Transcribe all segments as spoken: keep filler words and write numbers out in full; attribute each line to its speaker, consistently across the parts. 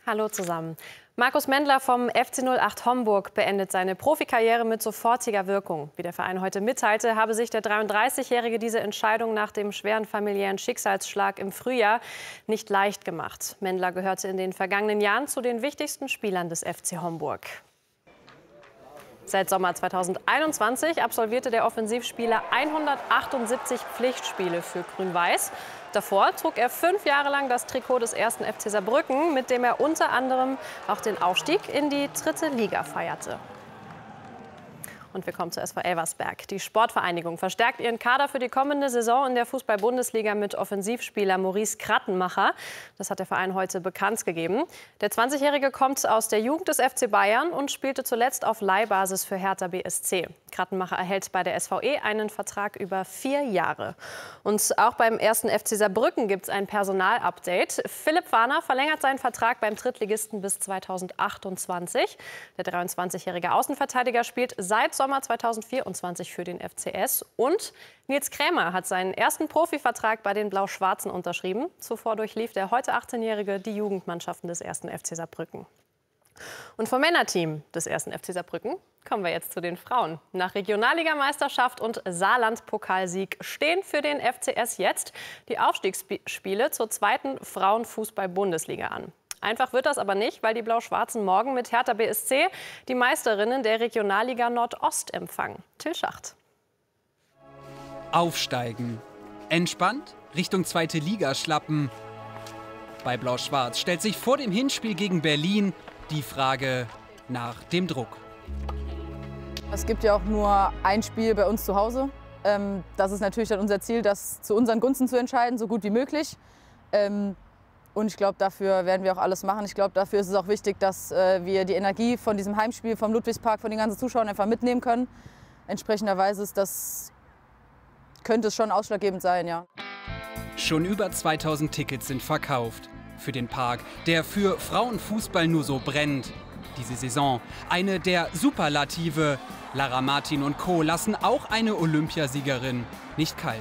Speaker 1: Hallo zusammen. Markus Mendler vom F C null acht Homburg beendet seine Profikarriere mit sofortiger Wirkung. Wie der Verein heute mitteilte, habe sich der dreiunddreißigjährige diese Entscheidung nach dem schweren familiären Schicksalsschlag im Frühjahr nicht leicht gemacht. Mendler gehörte in den vergangenen Jahren zu den wichtigsten Spielern des F C Homburg. Seit Sommer zweitausendeinundzwanzig absolvierte der Offensivspieler hundertachtundsiebzig Pflichtspiele für Grün-Weiß. Davor trug er fünf Jahre lang das Trikot des ersten F C Saarbrücken, mit dem er unter anderem auch den Aufstieg in die dritte Liga feierte. Und wir kommen zu S V Elversberg. Die Sportvereinigung verstärkt ihren Kader für die kommende Saison in der Fußball-Bundesliga mit Offensivspieler Maurice Krattenmacher. Das hat der Verein heute bekannt gegeben. Der zwanzigjährige kommt aus der Jugend des F C Bayern und spielte zuletzt auf Leihbasis für Hertha B S C. Krattenmacher erhält bei der S V E einen Vertrag über vier Jahre. Und auch beim ersten F C Saarbrücken gibt es ein Personalupdate. Philipp Warner verlängert seinen Vertrag beim Drittligisten bis zweitausendachtundzwanzig. Der dreiundzwanzigjährige Außenverteidiger spielt seit Sommer zweitausendvierundzwanzig für den F C S. Und Nils Krämer hat seinen ersten Profivertrag bei den Blau-Schwarzen unterschrieben. Zuvor durchlief der heute achtzehnjährige die Jugendmannschaften des ersten F C Saarbrücken. Und vom Männerteam des ersten F C Saarbrücken kommen wir jetzt zu den Frauen. Nach Regionalligameisterschaft und Saarland-Pokalsieg stehen für den F C S jetzt die Aufstiegsspiele zur zweiten Frauenfußball-Bundesliga an. Einfach wird das aber nicht, weil die Blau-Schwarzen morgen mit Hertha B S C die Meisterinnen der Regionalliga Nordost empfangen. Till Schacht.
Speaker 2: Aufsteigen. Entspannt Richtung zweite Liga schlappen. Bei Blau-Schwarz stellt sich vor dem Hinspiel gegen Berlin die Frage nach dem Druck.
Speaker 3: Es gibt ja auch nur ein Spiel bei uns zu Hause. Ähm, das ist natürlich dann unser Ziel, das zu unseren Gunsten zu entscheiden, so gut wie möglich. Ähm, und ich glaube, dafür werden wir auch alles machen. Ich glaube, dafür ist es auch wichtig, dass äh, wir die Energie von diesem Heimspiel vom Ludwigspark, von den ganzen Zuschauern einfach mitnehmen können. Entsprechenderweise ist das, könnte es schon ausschlaggebend sein, ja.
Speaker 2: Schon über zweitausend Tickets sind verkauft. Für den Park, der für Frauenfußball nur so brennt. Diese Saison eine der Superlative. Lara Martin und Co. lassen auch eine Olympiasiegerin nicht kalt.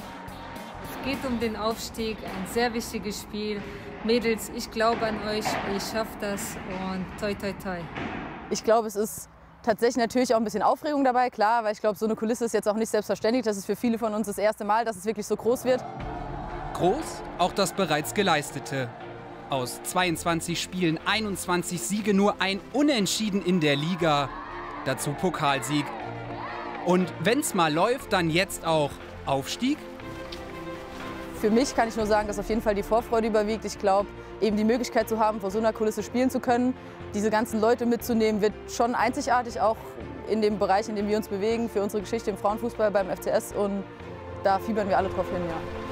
Speaker 4: Es geht um den Aufstieg, ein sehr wichtiges Spiel. Mädels, ich glaube an euch, ihr schafft das und toi toi toi.
Speaker 3: Ich glaube, es ist tatsächlich natürlich auch ein bisschen Aufregung dabei, klar, weil ich glaube, so eine Kulisse ist jetzt auch nicht selbstverständlich. Das ist für viele von uns das erste Mal, dass es wirklich so groß wird.
Speaker 2: Groß auch das bereits Geleistete. Aus zweiundzwanzig Spielen einundzwanzig Siege, nur ein Unentschieden in der Liga. Dazu Pokalsieg. Und wenn's mal läuft, dann jetzt auch Aufstieg?
Speaker 3: Für mich kann ich nur sagen, dass auf jeden Fall die Vorfreude überwiegt. Ich glaube, eben die Möglichkeit zu haben, vor so einer Kulisse spielen zu können, diese ganzen Leute mitzunehmen, wird schon einzigartig, auch in dem Bereich, in dem wir uns bewegen, für unsere Geschichte im Frauenfußball beim F C S. Und da fiebern wir alle drauf hin, ja.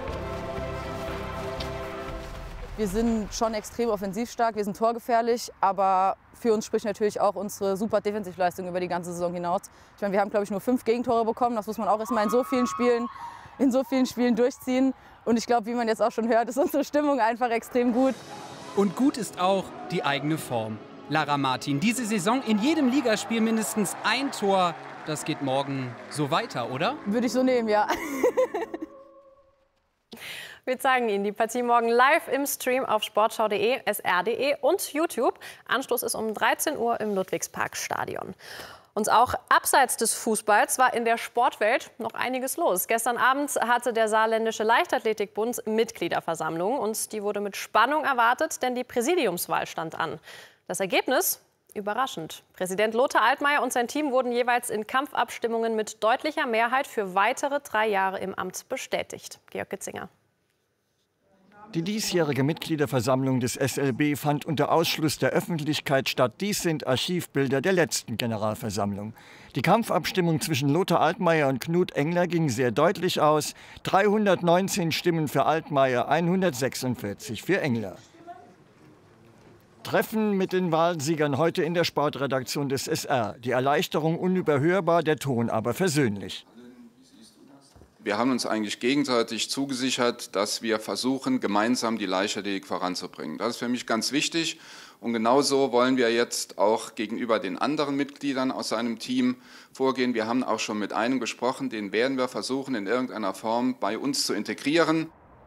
Speaker 3: Wir sind schon extrem offensiv stark, wir sind torgefährlich, aber für uns spricht natürlich auch unsere super Defensivleistung über die ganze Saison hinaus. Ich meine, wir haben, glaube ich, nur fünf Gegentore bekommen, das muss man auch erstmal in so vielen Spielen, in so vielen Spielen durchziehen. Und ich glaube, wie man jetzt auch schon hört, ist unsere Stimmung einfach extrem gut.
Speaker 2: Und gut ist auch die eigene Form. Lara Martin, diese Saison in jedem Ligaspiel mindestens ein Tor. Das geht morgen so weiter, oder?
Speaker 3: Würde ich so nehmen, ja.
Speaker 1: Wir zeigen Ihnen die Partie morgen live im Stream auf sportschau punkt de, S R punkt de und YouTube. Anstoß ist um dreizehn Uhr im Ludwigsparkstadion. Und auch abseits des Fußballs war in der Sportwelt noch einiges los. Gestern Abend hatte der Saarländische Leichtathletikbund Mitgliederversammlung. Und die wurde mit Spannung erwartet, denn die Präsidiumswahl stand an. Das Ergebnis? Überraschend. Präsident Lothar Altmaier und sein Team wurden jeweils in Kampfabstimmungen mit deutlicher Mehrheit für weitere drei Jahre im Amt bestätigt. Georg Gitzinger.
Speaker 5: Die diesjährige Mitgliederversammlung des S L B fand unter Ausschluss der Öffentlichkeit statt. Dies sind Archivbilder der letzten Generalversammlung. Die Kampfabstimmung zwischen Lothar Altmaier und Knut Engler ging sehr deutlich aus. dreihundertneunzehn Stimmen für Altmaier, hundertsechsundvierzig für Engler. Treffen mit den Wahlsiegern heute in der Sportredaktion des S R. Die Erleichterung unüberhörbar, der Ton aber versöhnlich.
Speaker 6: Wir haben uns eigentlich gegenseitig zugesichert, dass wir versuchen, gemeinsam die Leichtathletik voranzubringen. Das ist für mich ganz wichtig. Und genauso wollen wir jetzt auch gegenüber den anderen Mitgliedern aus seinem Team vorgehen. Wir haben auch schon mit einem gesprochen, den werden wir versuchen, in irgendeiner Form bei uns zu integrieren.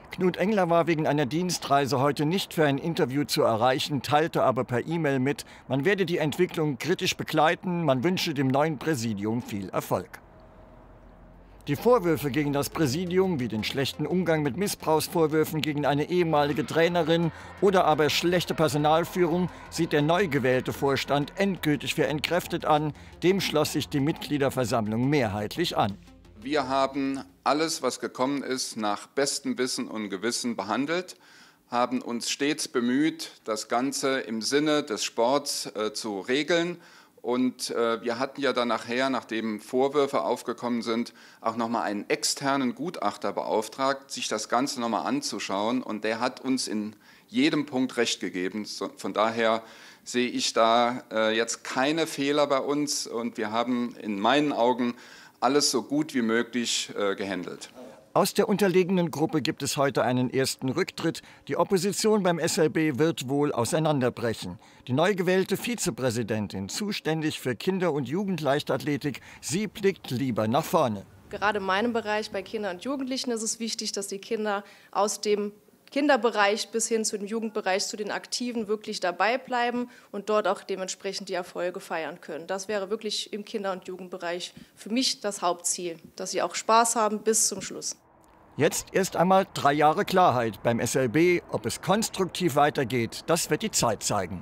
Speaker 5: Knut Engler war wegen einer Dienstreise heute nicht für ein Interview zu erreichen, teilte aber per E-Mail mit, man werde die Entwicklung kritisch begleiten, man wünsche dem neuen Präsidium viel Erfolg. Die Vorwürfe gegen das Präsidium, wie den schlechten Umgang mit Missbrauchsvorwürfen gegen eine ehemalige Trainerin oder aber schlechte Personalführung, sieht der neu gewählte Vorstand endgültig für entkräftet an. Dem schloss sich die Mitgliederversammlung mehrheitlich an.
Speaker 6: Wir haben alles, was gekommen ist, nach bestem Wissen und Gewissen behandelt, haben uns stets bemüht, das Ganze im Sinne des Sports äh, zu regeln. Und äh, wir hatten ja dann nachher, nachdem Vorwürfe aufgekommen sind, auch nochmal einen externen Gutachter beauftragt, sich das Ganze nochmal anzuschauen. Und der hat uns in jedem Punkt recht gegeben. So, von daher sehe ich da äh, jetzt keine Fehler bei uns. Und wir haben in meinen Augen alles so gut wie möglich äh, gehandelt.
Speaker 5: Aus der unterlegenen Gruppe gibt es heute einen ersten Rücktritt. Die Opposition beim S L B wird wohl auseinanderbrechen. Die neu gewählte Vizepräsidentin, zuständig für Kinder- und Jugendleichtathletik, sie blickt lieber nach vorne.
Speaker 7: Gerade in meinem Bereich bei Kindern und Jugendlichen ist es wichtig, dass die Kinder aus dem Kinderbereich bis hin zu dem Jugendbereich, zu den Aktiven wirklich dabei bleiben und dort auch dementsprechend die Erfolge feiern können. Das wäre wirklich im Kinder- und Jugendbereich für mich das Hauptziel, dass sie auch Spaß haben bis zum Schluss.
Speaker 5: Jetzt erst einmal drei Jahre Klarheit beim S L B. Ob es konstruktiv weitergeht, das wird die Zeit zeigen.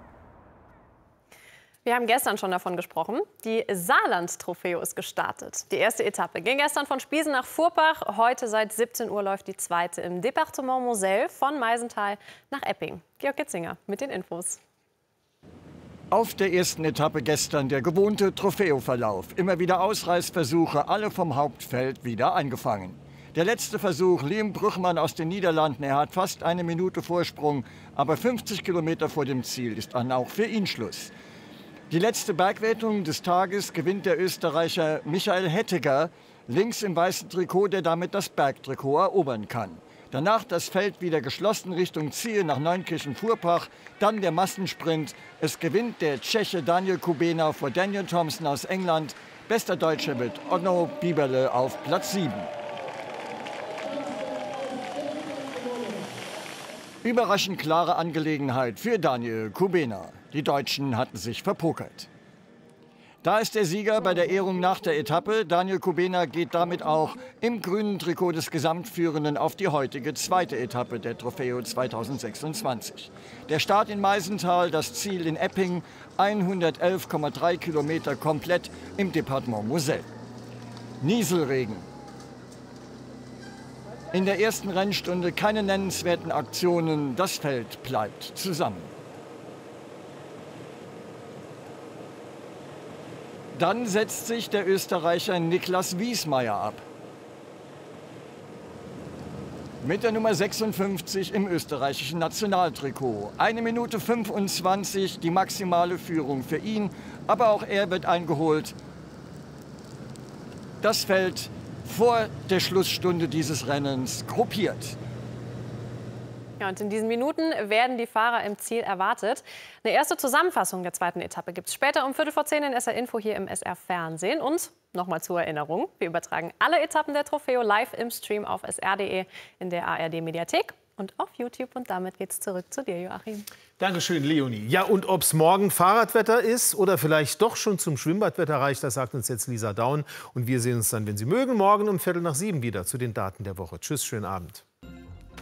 Speaker 1: Wir haben gestern schon davon gesprochen. Die Saarland-Trofeo ist gestartet. Die erste Etappe ging gestern von Spiesen nach Furbach. Heute seit siebzehn Uhr läuft die zweite im Departement Moselle von Meisenthal nach Epping. Georg Gitzinger mit den Infos.
Speaker 5: Auf der ersten Etappe gestern der gewohnte Trofeo-Verlauf. Immer wieder Ausreißversuche, alle vom Hauptfeld wieder eingefangen. Der letzte Versuch, Liam Brüchmann aus den Niederlanden. Er hat fast eine Minute Vorsprung, aber fünfzig Kilometer vor dem Ziel ist dann auch für ihn Schluss. Die letzte Bergwertung des Tages gewinnt der Österreicher Michael Hettiger, links im weißen Trikot, der damit das Bergtrikot erobern kann. Danach das Feld wieder geschlossen Richtung Ziel nach Neunkirchen-Furbach, dann der Massensprint. Es gewinnt der Tscheche Daniel Kubena vor Daniel Thompson aus England. Bester Deutscher wird Onno Bieberle auf Platz sieben. Überraschend klare Angelegenheit für Daniel Kubena. Die Deutschen hatten sich verpokert. Da ist der Sieger bei der Ehrung nach der Etappe. Daniel Kubena geht damit auch im grünen Trikot des Gesamtführenden auf die heutige zweite Etappe der Trofeo zweitausendsechsundzwanzig. Der Start in Meisenthal, das Ziel in Epping, hundertelf Komma drei Kilometer komplett im Departement Moselle. Nieselregen. In der ersten Rennstunde keine nennenswerten Aktionen, das Feld bleibt zusammen. Dann setzt sich der Österreicher Niklas Wiesmeier ab. Mit der Nummer sechsundfünfzig im österreichischen Nationaltrikot. Eine Minute fünfundzwanzig, die maximale Führung für ihn. Aber auch er wird eingeholt. Das Feld vor der Schlussstunde dieses Rennens gruppiert.
Speaker 1: Ja, und in diesen Minuten werden die Fahrer im Ziel erwartet. Eine erste Zusammenfassung der zweiten Etappe gibt es später um Viertel vor zehn in S R Info hier im S R Fernsehen. Und nochmal zur Erinnerung, wir übertragen alle Etappen der Trofeo live im Stream auf s r punkt de, in der A R D-Mediathek und auf YouTube. Und damit geht's zurück zu dir, Joachim.
Speaker 8: Dankeschön, Leonie. Ja, und ob es morgen Fahrradwetter ist oder vielleicht doch schon zum Schwimmbadwetter reicht, das sagt uns jetzt Lisa Daun. Und wir sehen uns dann, wenn Sie mögen, morgen um Viertel nach sieben wieder zu den Daten der Woche. Tschüss, schönen Abend.